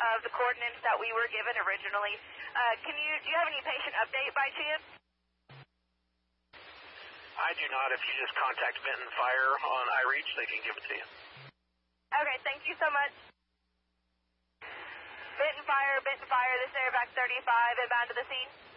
of the coordinates that we were given originally. Do you have any patient update by chance? I do not. If you just contact Benton Fire on iReach, they can give it to you. Okay, thank you so much. Benton Fire, this is Airback 35, inbound to the scene.